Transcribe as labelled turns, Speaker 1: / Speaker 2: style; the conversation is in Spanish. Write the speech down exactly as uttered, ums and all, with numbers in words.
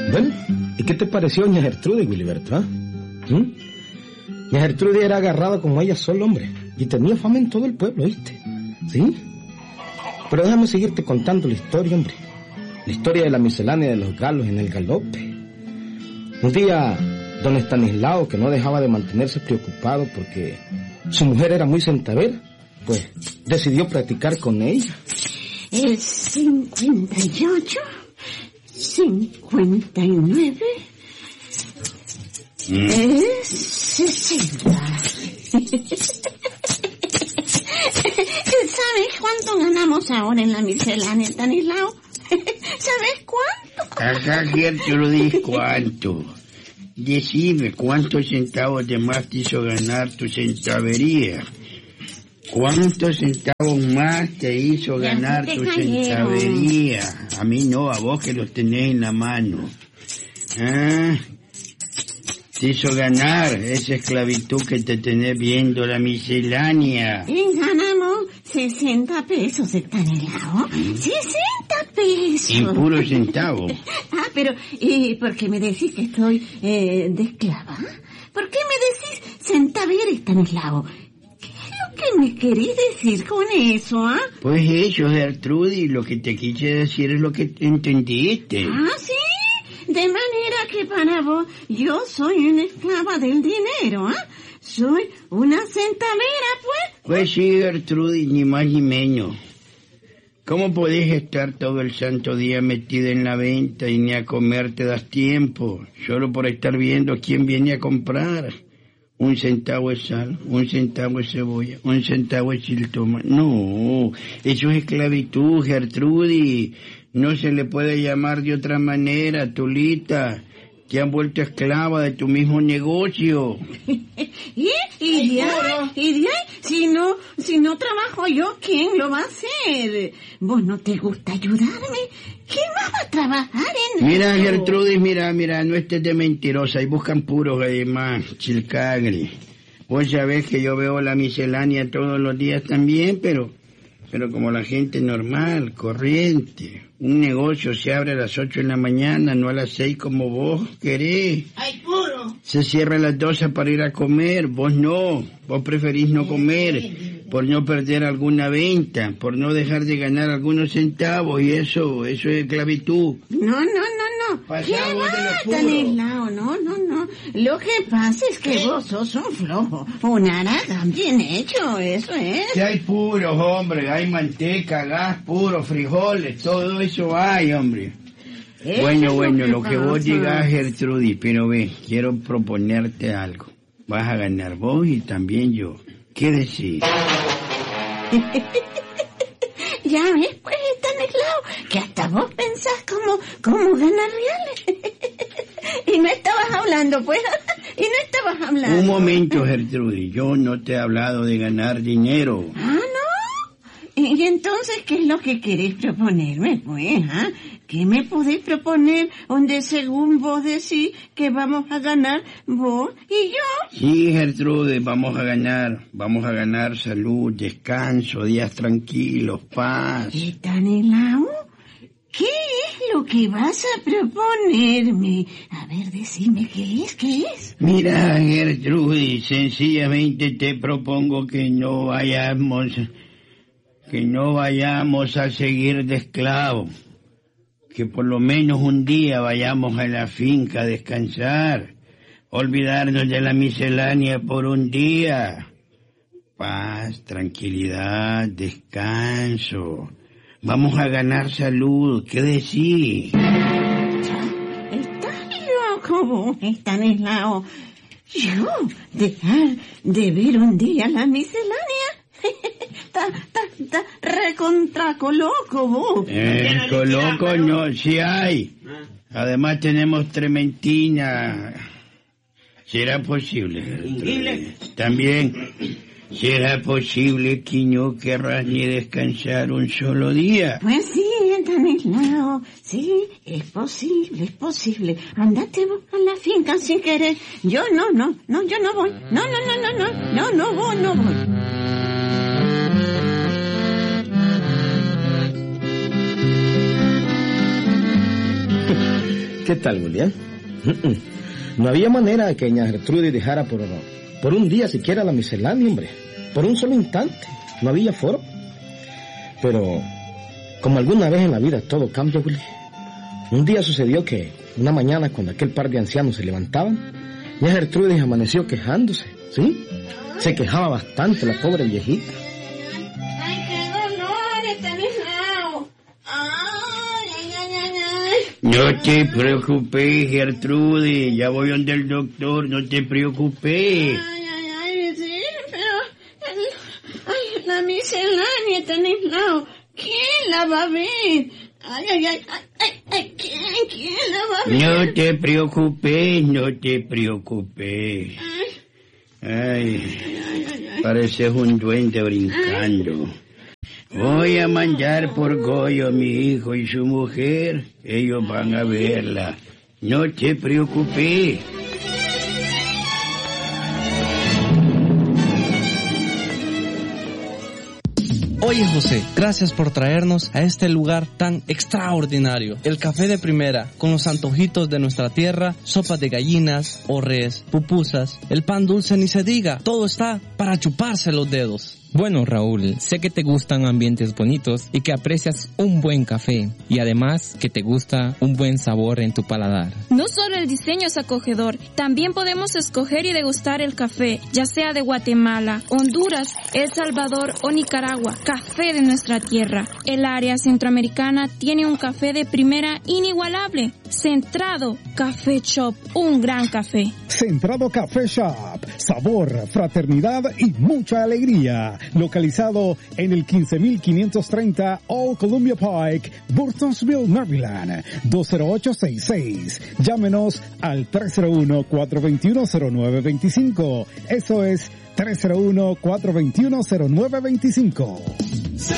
Speaker 1: Bueno, ¿y qué te pareció doña Gertrudis, Wiliberto? ¿Ah? ¿Mm? Doña Gertrudis era agarrada como ella sola, hombre, y tenía fama en todo el pueblo, ¿viste? ¿Sí? Pero déjame seguirte contando la historia, hombre. La historia de la miscelánea de los galos en el galope. Un día, don Estanislao, que no dejaba de mantenerse preocupado porque su mujer era muy centavera, pues decidió practicar con ella.
Speaker 2: Es cincuenta y ocho, cincuenta y nueve, mm. es sesenta. ¿Sabes cuánto ganamos ahora en la miscelánea, Estanislao? ¿Sabes cuánto?
Speaker 3: Ajá, Gertrudis, ¿cuánto? Decime, ¿cuántos centavos de más te hizo ganar tu centavería? ¿Cuántos centavos más te hizo ganar tu centavería? A mí no, a vos que los tenés en la mano. Ah, te hizo ganar esa esclavitud que te tenés viendo la miscelánea.
Speaker 2: Y ganamos sesenta pesos, Estanislao. sesenta pesos.
Speaker 3: En puro centavo.
Speaker 2: Ah, pero, ¿y por qué me decís que estoy eh, de esclava? ¿Por qué me decís centavera, Estanislao? ¿Qué es lo que me querés decir con eso, ah? ¿eh?
Speaker 3: Pues eso, Gertrudis, lo que te quise decir es lo que entendiste.
Speaker 2: Ah, ¿sí? De manera que para vos yo soy una esclava del dinero, ¿ah? ¿eh? Soy una centavera, pues.
Speaker 3: Pues sí, Gertrudis, ni más ni menos. ¿Cómo podés estar todo el santo día metida en la venta y ni a comer te das tiempo? Solo por estar viendo quién viene a comprar. Un centavo de sal, un centavo de cebolla, un centavo de chiltoma. No, eso es esclavitud, Gertrudis. No se le puede llamar de otra manera, Tulita. Te han vuelto esclava de tu mismo negocio.
Speaker 2: ¿Y? ¿Y de ahí? ¿Y de ahí? Si no, si no trabajo yo, ¿quién lo va a hacer? ¿Vos no te gusta ayudarme? ¿Quién más va a trabajar en
Speaker 3: Mira,
Speaker 2: eso?
Speaker 3: Gertrudis, mira, mira, no estés de mentirosa y buscan puros además, chilcagre. Vos sabés que yo veo la miscelánea todos los días también, pero, pero como la gente normal, corriente. Un negocio se abre a las ocho de la mañana, no a las seis como vos querés.
Speaker 2: ¡Ay, puro!
Speaker 3: Se cierra a las doce para ir a comer, vos no. Vos preferís no comer por no perder alguna venta, por no dejar de ganar algunos centavos y eso, eso es esclavitud.
Speaker 2: No, no, no, no.
Speaker 3: Pasá
Speaker 2: ¿Qué
Speaker 3: vos de
Speaker 2: va,
Speaker 3: lo puro.
Speaker 2: Estanislao? No, no, no. Lo que pasa es que vos sos un flojo, un aragán bien hecho, eso es.
Speaker 3: Si hay puros, hombre, hay manteca, gas, puros, frijoles, todo eso hay, hombre.
Speaker 2: Eso
Speaker 3: Bueno,
Speaker 2: es
Speaker 3: bueno,
Speaker 2: lo
Speaker 3: lo
Speaker 2: que
Speaker 3: que vos
Speaker 2: pasa.
Speaker 3: digas, Gertrudis, pero ve, quiero proponerte algo. Vas a ganar vos y también yo. ¿Qué decís?
Speaker 2: Ya ves, pues, Estanislao, que hasta vos pensás cómo, cómo ganar reales. Y no estabas hablando, pues, y no estabas hablando.
Speaker 3: Un momento, Gertrudis, yo no te he hablado de ganar dinero.
Speaker 2: Ah, ¿no? Y entonces, ¿qué es lo que querés proponerme, pues, ah? ¿Qué me podés proponer donde según vos decís que vamos a ganar vos y yo?
Speaker 3: Sí, Gertrudis, vamos a ganar, vamos a ganar salud, descanso, días tranquilos, paz.
Speaker 2: Estanislao, ¿qué es lo que vas a proponerme? A ver, decime, ¿qué es? ¿Qué es?
Speaker 3: Mira, Gertrudis, sencillamente te propongo que no vayamos, que no vayamos a seguir de esclavo. Que por lo menos un día vayamos a la finca a descansar, olvidarnos de la miscelánea por un día. Paz, tranquilidad, descanso. Vamos a ganar salud, ¿qué decís?
Speaker 2: Estás loco vos, Estanislao. ¿Yo dejar de ver un día la miscelánea? Está, está, está recontra coloco vos.
Speaker 3: Eh, coloco no, sí hay. Además tenemos trementina. ¿Será posible? También, ¿será posible que no querrás ni descansar un solo día?
Speaker 2: Pues sí, Estanislao, sí, es posible, es posible. Andate vos a la finca si querés. Yo no, no, no, yo no voy. No, no, no, no, no, no, no voy, no voy.
Speaker 1: ¿Qué tal, Julián? No había manera de que doña Gertrudis dejara por, por un día siquiera la miscelánea, hombre. Por un solo instante. No había foro. Pero, como alguna vez en la vida todo cambia, Willy. Un día sucedió que, una mañana, cuando aquel par de ancianos se levantaban, doña Gertrudis amaneció quejándose, ¿sí? Se quejaba bastante la pobre viejita.
Speaker 2: ¡Ay, qué dolor, Estanislao! ¡Ay, ay, ay, ay, ay!
Speaker 3: No te preocupes, Gertrudis, ya voy donde el doctor, no te preocupes.
Speaker 2: Ay, ay, ay, sí, pero... el- ay, la miscelánea, Estanislao, ¿quién la va a ver? Ay, ay, ay, ay, ay, ay, ¿quién, quién la va a ver?
Speaker 3: No te preocupes, no te preocupes. Ay, pareces un duende brincando. Voy a mandar por Goyo a mi hijo y su mujer. Ellos van a verla. No te preocupes.
Speaker 4: Oye, José, gracias por traernos a este lugar tan extraordinario. El café de primera, con los antojitos de nuestra tierra, sopa de gallinas, o res, pupusas, el pan dulce ni se diga. Todo está para chuparse los dedos.
Speaker 5: Bueno, Raúl, sé que te gustan ambientes bonitos y que aprecias un buen café y además que te gusta un buen sabor en tu paladar.
Speaker 6: No solo el diseño es acogedor, también podemos escoger y degustar el café, ya sea de Guatemala, Honduras, El Salvador o Nicaragua, café de nuestra tierra. El área centroamericana tiene un café de primera inigualable. Centrado Café Shop, un gran café.
Speaker 7: Centrado Café Shop, sabor, fraternidad y mucha alegría. Localizado en el quince mil quinientos treinta Old Columbia Pike, Burtonsville, Maryland, dos cero ocho seis seis. Llámenos al tres cero uno, cuatro dos uno, cero nueve dos cinco. Eso es tres cero uno, cuatro dos uno, cero nueve dos cinco.